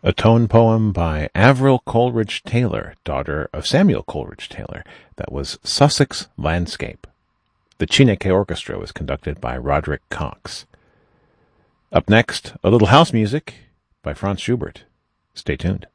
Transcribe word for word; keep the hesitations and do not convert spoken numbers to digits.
A tone poem by Avril Coleridge Taylor, daughter of Samuel Coleridge Taylor. That was Sussex Landscape. The Chineke Orchestra was conducted by Roderick Cox. Up next, a little house music by Franz Schubert. Stay tuned.